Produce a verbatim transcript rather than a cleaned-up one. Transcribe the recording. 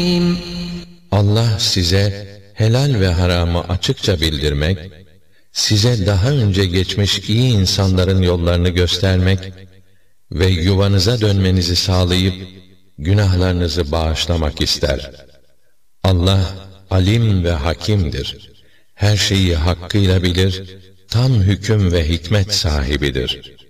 Allah size helal ve haramı açıkça bildirmek, size daha önce geçmiş iyi insanların yollarını göstermek ve yuvanıza dönmenizi sağlayıp günahlarınızı bağışlamak ister. Allah alim ve hakimdir. Her şeyi hakkıyla bilir, tam hüküm ve hikmet sahibidir.